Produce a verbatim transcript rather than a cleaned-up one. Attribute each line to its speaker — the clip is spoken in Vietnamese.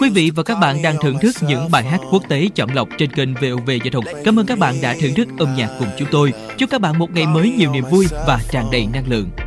Speaker 1: Quý vị và các bạn đang thưởng thức những bài hát quốc tế chọn lọc trên kênh vê o vê Giao thông. Cảm ơn các bạn đã thưởng thức âm nhạc cùng chúng tôi. Chúc các bạn một ngày mới nhiều niềm vui và tràn đầy năng lượng.